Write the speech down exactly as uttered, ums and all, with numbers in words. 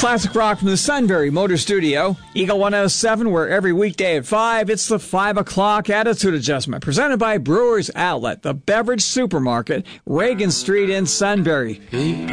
Classic rock from the Sunbury Motor Studio. Eagle one oh seven, where every weekday at five, it's the five o'clock Attitude Adjustment, presented by Brewers Outlet, the beverage supermarket, Reagan Street in Sunbury.